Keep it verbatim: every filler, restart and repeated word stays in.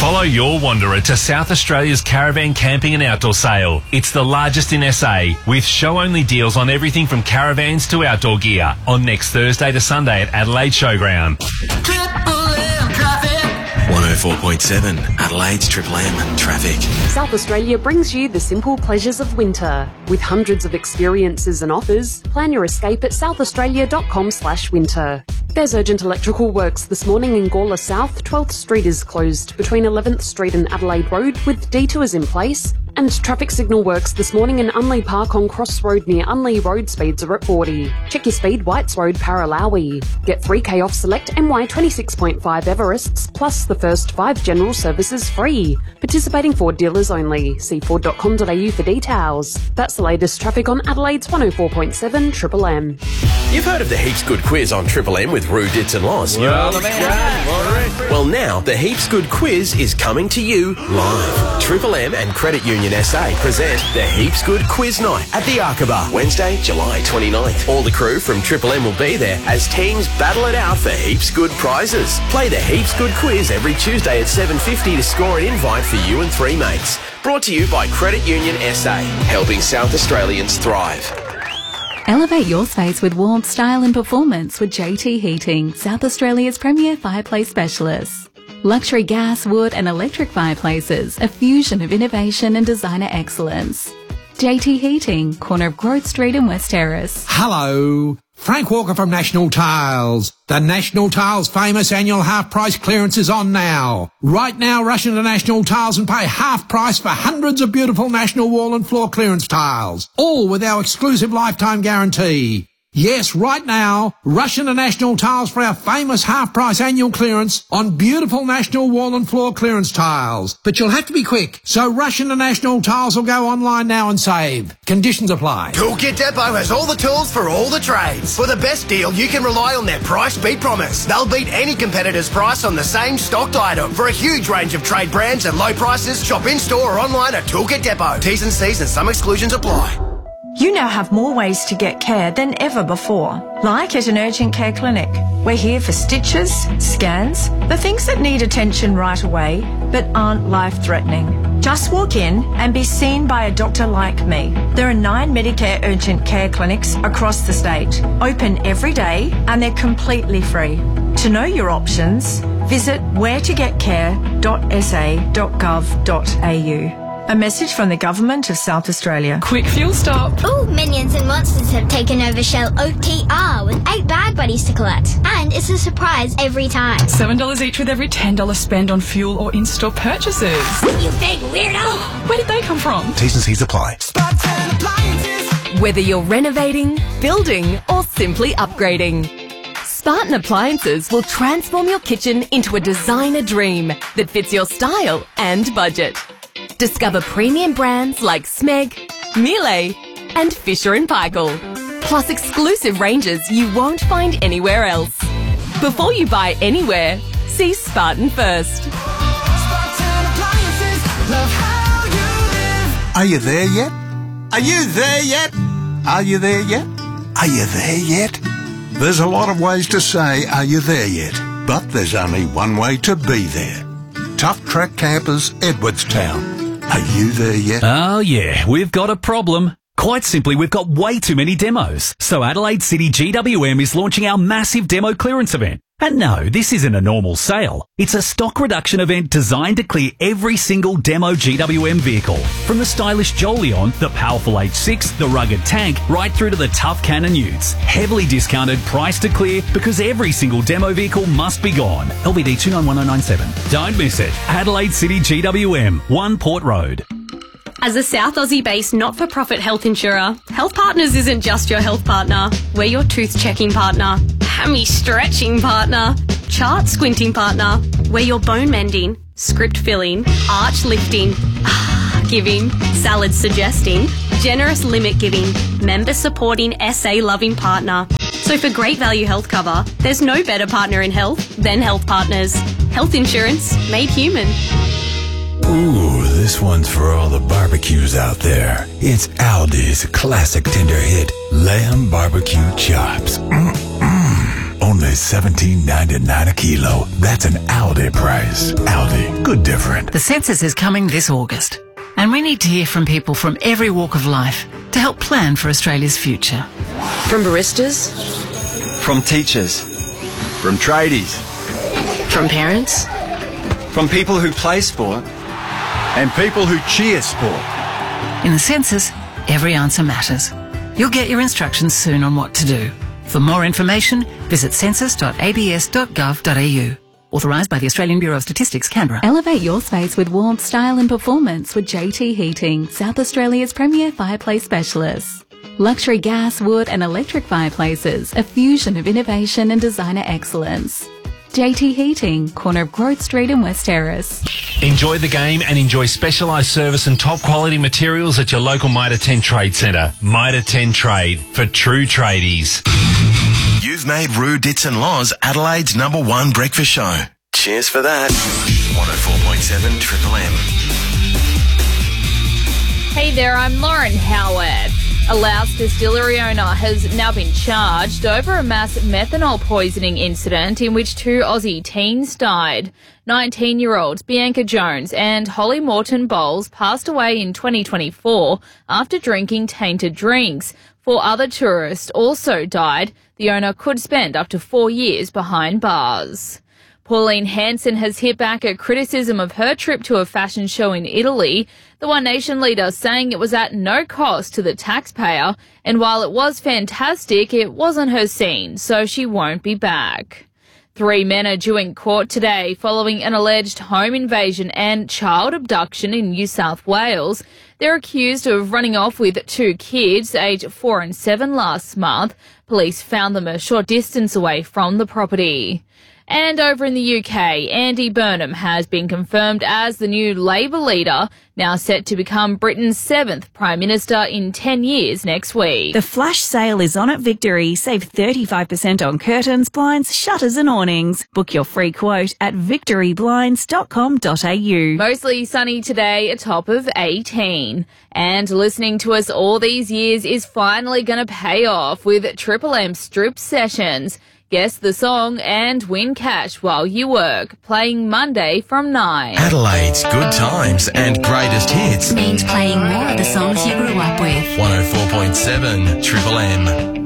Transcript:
Follow your wanderer to South Australia's Caravan Camping and Outdoor Sale. It's the largest in S A, with show-only deals on everything from caravans to outdoor gear, on next Thursday to Sunday at Adelaide Showground. one oh four point seven, Adelaide's Triple M traffic. South Australia brings you the simple pleasures of winter. With hundreds of experiences and offers, plan your escape at southaustralia.com slash winter. There's urgent electrical works this morning in Gawler South. twelfth Street is closed between eleventh Street and Adelaide Road with detours in place. And traffic signal works this morning in Unley Park on Cross Road near Unley Road. Speeds are at forty. Check your speed, Whites Road, Paralawi. Get three K off select M Y twenty-six point five Everests, plus the first five general services free. Participating Ford dealers only. See ford dot com dot a u for details. That's the latest traffic on Adelaide's one oh four point seven Triple M. You've heard of the Heaps Good Quiz on Triple M with Roo, Ditz and Loz. Well, well, now the Heaps Good Quiz is coming to you live. Triple M and Credit Union S A present the Heaps Good Quiz Night at the Arkaba, Wednesday, July twenty-ninth. All the crew from Triple M will be there as teams battle it out for Heaps Good prizes. Play the Heaps Good Quiz every Tuesday at seven fifty to score an invite for you and three mates. Brought to you by Credit Union S A, helping South Australians thrive. Elevate your space with warmth, style and performance with J T Heating, South Australia's premier fireplace specialist. Luxury gas, wood and electric fireplaces, a fusion of innovation and designer excellence. J T Heating, corner of Growth Street and West Terrace. Hello, Frank Walker from National Tiles. The National Tiles famous annual half price clearance is on now. Right now, rush into National Tiles and pay half price for hundreds of beautiful National wall and floor clearance tiles, all with our exclusive lifetime guarantee. Yes, right now, rush into National Tiles for our famous half-price annual clearance on beautiful National wall and floor clearance tiles. But you'll have to be quick, so rush into National Tiles or go online now and save. Conditions apply. Toolkit Depot has all the tools for all the trades. For the best deal, you can rely on their price beat promise. They'll beat any competitor's price on the same stocked item. For a huge range of trade brands and low prices, shop in-store or online at Toolkit Depot. T's and C's and some exclusions apply. You now have more ways to get care than ever before, like at an urgent care clinic. We're here for stitches, scans, the things that need attention right away but aren't life-threatening. Just walk in and be seen by a doctor like me. There are nine Medicare urgent care clinics across the state, open every day, and they're completely free. To know your options, visit where to get care dot s a dot gov dot a u. A message from the Government of South Australia. Quick fuel stop. Ooh, Minions and Monsters have taken over Shell O T R with eight bag buddies to collect. And it's a surprise every time. seven dollars each with every ten dollars spend on fuel or in-store purchases. You big weirdo! Where did they come from? T's and C's apply. Whether you're renovating, building or simply upgrading, Spartan Appliances will transform your kitchen into a designer dream that fits your style and budget. Discover premium brands like Smeg, Miele and Fisher and Paykel, plus exclusive ranges you won't find anywhere else. Before you buy anywhere, see Spartan first. Spartan Appliances, love how you live. Are you there yet? Are you there yet? Are you there yet? Are you there yet? There's a lot of ways to say, are you there yet? But there's only one way to be there. Tough Track Campers, Edwardstown. Are you there yet? Oh yeah, we've got a problem. Quite simply, we've got way too many demos. So Adelaide City G W M is launching our massive demo clearance event. And no, this isn't a normal sale. It's a stock reduction event designed to clear every single demo G W M vehicle. From the stylish Jolion, the powerful H six, the rugged Tank, right through to the tough Cannon Utes. Heavily discounted, price to clear, because every single demo vehicle must be gone. L B D two nine one zero nine seven. Don't miss it. Adelaide City G W M, One Port Road. As a South Aussie-based not-for-profit health insurer, Health Partners isn't just your health partner. We're your tooth-checking partner, hammy-stretching partner, chart-squinting partner. We're your bone-mending, script-filling, arch-lifting, giving, salad-suggesting, generous limit-giving, member-supporting, S A-loving partner. So for great value health cover, there's no better partner in health than Health Partners. Health insurance made human. Ooh, this one's for all the barbecues out there. It's Aldi's classic tender hit, Lamb Barbecue Chops. Mm-mm. Only seventeen ninety-nine a kilo. That's an Aldi price. Aldi, good good different. The census is coming this August, and we need to hear from people from every walk of life to help plan for Australia's future. From baristas, from teachers, from tradies, from parents, from people who play sport, and people who cheer sport. In the census, every answer matters. You'll get your instructions soon on what to do. For more information, visit census dot a b s dot gov dot a u. Authorised by the Australian Bureau of Statistics, Canberra. Elevate your space with warmth, style and performance with J T Heating, South Australia's premier fireplace specialists. Luxury gas, wood and electric fireplaces, a fusion of innovation and designer excellence. J T Heating, corner of Growth Street and West Terrace. Enjoy the game and enjoy specialised service and top quality materials at your local Mitre ten Trade Centre. Mitre ten Trade, for true tradies. You've made Roo Dits and Laws Adelaide's number one breakfast show. Cheers for that. one oh four point seven Triple M. Hey there, I'm Lauren Howard. A Laos distillery owner has now been charged over a mass methanol poisoning incident in which two Aussie teens died. nineteen-year-olds Bianca Jones and Holly Morton Bowles passed away in twenty twenty-four after drinking tainted drinks. Four other tourists also died. The owner could spend up to four years behind bars. Pauline Hanson has hit back at criticism of her trip to a fashion show in Italy. The One Nation leader saying it was at no cost to the taxpayer, and while it was fantastic, it wasn't her scene, so she won't be back. Three men are due in court today following an alleged home invasion and child abduction in New South Wales. They're accused of running off with two kids, aged four and seven, last month. Police found them a short distance away from the property. And over in the U K, Andy Burnham has been confirmed as the new Labour leader, now set to become Britain's seventh Prime Minister in ten years next week. The flash sale is on at Victory. Save thirty-five percent on curtains, blinds, shutters and awnings. Book your free quote at victory blinds dot com dot a u. Mostly sunny today, a top of eighteen. And listening to us all these years is finally going to pay off with Triple M Strip Sessions. Guess the song and win cash while you work. Playing Monday from nine. Adelaide's good times and greatest hits Means playing more of the songs you grew up with. one oh four point seven Triple M.